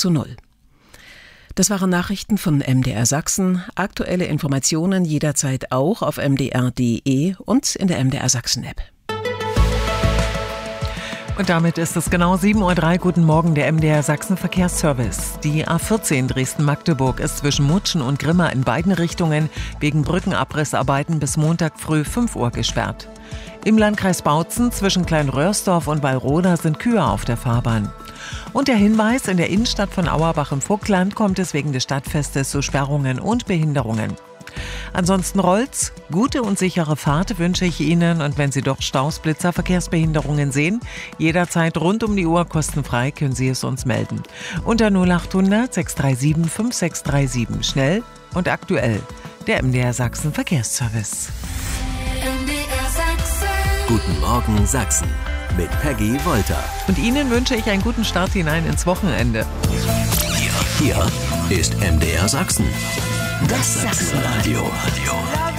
1:0. Das waren Nachrichten von MDR Sachsen. Aktuelle Informationen jederzeit auch auf mdr.de und in der MDR Sachsen-App. Und damit ist es genau 7:03 Uhr. Guten Morgen, der MDR Sachsen Verkehrsservice. Die A14 Dresden-Magdeburg ist zwischen Mutschen und Grimma in beiden Richtungen wegen Brückenabrissarbeiten bis Montag früh 5 Uhr gesperrt. Im Landkreis Bautzen zwischen Kleinröhrsdorf und Wallroda sind Kühe auf der Fahrbahn. Und der Hinweis, in der Innenstadt von Auerbach im Vogtland kommt es wegen des Stadtfestes zu Sperrungen und Behinderungen. Ansonsten rollt's. Gute und sichere Fahrt wünsche ich Ihnen, und wenn Sie doch Staus, Blitzer, Verkehrsbehinderungen sehen, jederzeit rund um die Uhr kostenfrei können Sie es uns melden. Unter 0800 637 5637. Schnell und aktuell. Der MDR Sachsen Verkehrsservice. MDR Sachsen. Guten Morgen Sachsen mit Peggy Wolter. Und Ihnen wünsche ich einen guten Start hinein ins Wochenende. Hier ist MDR Sachsen. Das Sachsenradio.